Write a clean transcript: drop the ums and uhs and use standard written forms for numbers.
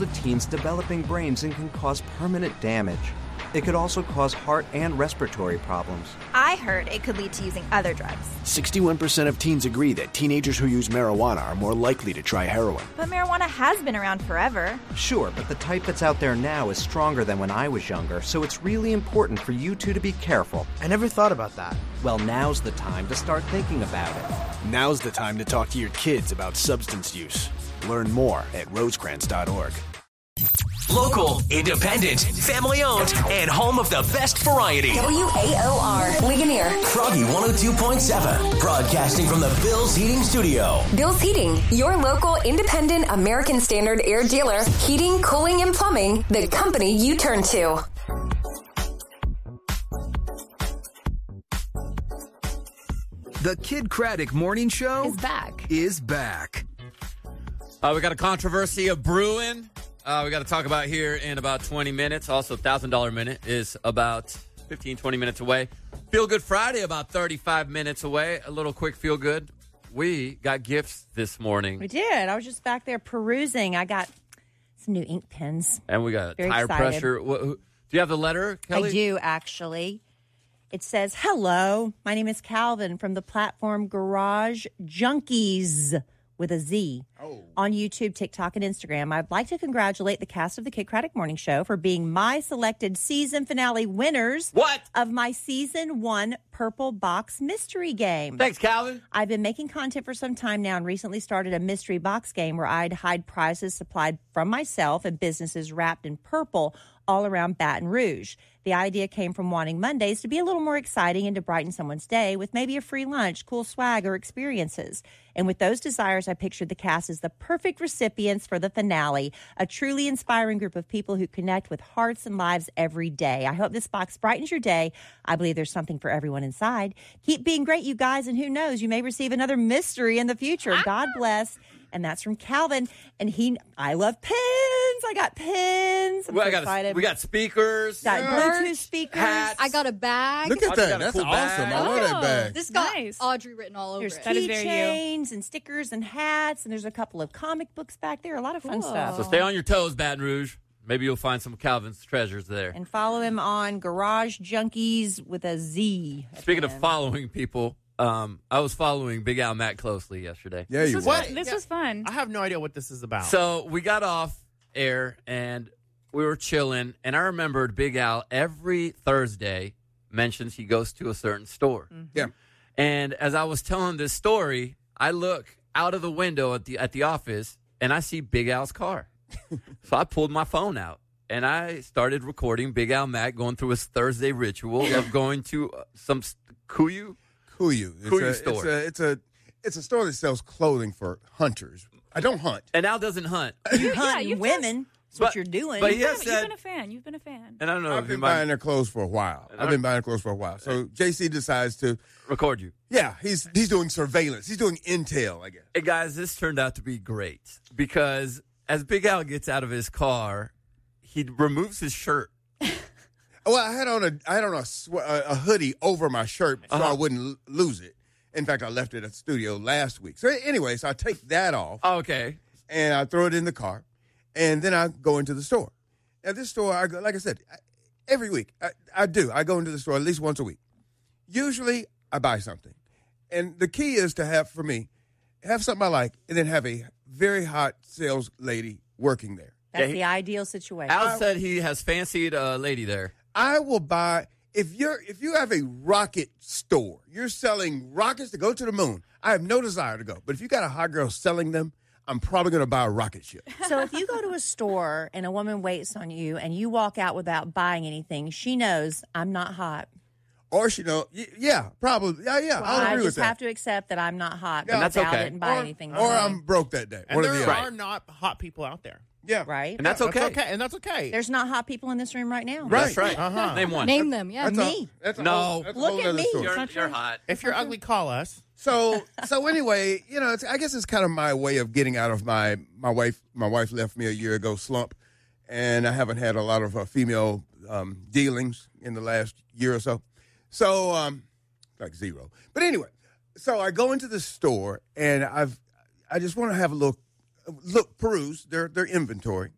with teens developing brains and can cause permanent damage. It could also cause heart and respiratory problems. I heard it could lead to using other drugs. 61% of teens agree that teenagers who use marijuana are more likely to try heroin. But marijuana has been around forever. Sure, but the type that's out there now is stronger than when I was younger, so it's really important for you two to be careful. I never thought about that. Well, now's the time to start thinking about it. Now's the time to talk to your kids about substance use. Learn more at rosecrans.org. Local, independent, family-owned, and home of the best variety. WAOR, Ligonier. Froggy 102.7, broadcasting from the Bill's Heating Studio. Bill's Heating, your local independent American Standard air dealer. Heating, cooling, and plumbing, the company you turn to. The Kid Craddock Morning Show is back. We got a controversy of brewing. We got to talk about here in about 20 minutes. Also, $1,000 Minute is about 15, 20 minutes away. Feel Good Friday about 35 minutes away. A little quick feel good. We got gifts this morning. We did. I was just back there perusing. I got some new ink pens. And we got Very tire excited. pressure. Do you have the letter, Kelly? I do, actually. It says, hello, my name is Calvin from the platform Garage Junkies with a Z on YouTube, TikTok, and Instagram. I'd like to congratulate the cast of the Kid Craddock Morning Show for being my selected season finale winners of my Season 1 Purple Box Mystery Game. Thanks, Calvin. I've been making content for some time now and recently started a mystery box game where I'd hide prizes supplied from myself and businesses wrapped in purple all around Baton Rouge. The idea came from wanting Mondays to be a little more exciting and to brighten someone's day with maybe a free lunch, cool swag, or experiences. And with those desires, I pictured the cast as the perfect recipients for the finale, a truly inspiring group of people who connect with hearts and lives every day. I hope this box brightens your day. I believe there's something for everyone inside. Keep being great, you guys, and who knows, you may receive another mystery in the future. God bless. And that's from Calvin. And I love pins. I got pins. I'm so excited. We got speakers. Got Bluetooth speakers. Hats. I got a bag. Look at that. That's cool awesome. bag. I love that bag. This got Nice. Audrey written all over There's it. That is very you. keychains and stickers and hats. And there's a couple of comic books back there. A lot of fun stuff. So stay on your toes, Baton Rouge. Maybe you'll find some of Calvin's treasures there. And follow him on Garage Junkies with a Z. Speaking of following people, I was following Big Al Matt closely yesterday. Yeah, you were. This was fun. I have no idea what this is about. So we got off air and we were chilling, and I remembered Big Al every Thursday mentions he goes to a certain store. Mm-hmm. Yeah. And as I was telling this story, I look out of the window at the office and I see Big Al's car. So I pulled my phone out and I started recording Big Al Matt going through his Thursday ritual of going to some Kuyu store. It's a store that sells clothing for hunters. I don't hunt. And Al doesn't hunt. You hunt women. That's what you're doing. But You've been a fan. You've been a fan. And I don't know I've if you been might buying their clothes for a while. So JC decides to record you. Yeah, he's doing surveillance. He's doing intel, I guess. Hey guys, this turned out to be great because as Big Al gets out of his car, he removes his shirt. Well, I had on a hoodie over my shirt so I wouldn't lose it. In fact, I left it at the studio last week. So anyway, I take that off. Okay. And I throw it in the car. And then I go into the store. At this store, I go, like I said, every week. I go into the store at least once a week. Usually, I buy something. And the key is to have something I like, and then have a very hot sales lady working there. That's the ideal situation. Al said he has fancied a lady there. I will buy if you have a rocket store, you're selling rockets to go to the moon. I have no desire to go, but if you got a hot girl selling them, I'm probably going to buy a rocket ship. So if you go to a store and a woman waits on you and you walk out without buying anything, she knows I'm not hot. Or she know, yeah, probably, yeah. I'll agree I with just that. have to accept that I'm not hot. Yeah, And that's Al okay. didn't buy anything. Or I'm broke that day. And One or there the other. are not hot people out there. Yeah. Right. And that's okay. And that's okay. There's not hot people in this room right now. Right. That's right. Name one. Name them, yeah. Me. That's a No. whole- that's a Look whole at other me. story. You're hot. If you're ugly, call us. So anyway, I guess it's kind of my way of getting out of my wife. My wife left me a year ago slump, and I haven't had a lot of female dealings in the last year or so. So like zero. But anyway, so I go into the store and I just want to have a look, peruse their inventory,